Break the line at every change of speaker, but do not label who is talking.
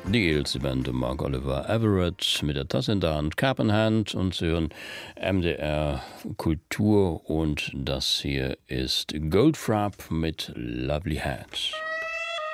Die Ilse-Band Mark Oliver Everett mit der Tasse in der Hand, Cap in Hand und Sie hören MDR Kultur und das hier ist Goldfrapp mit Lovely Hat.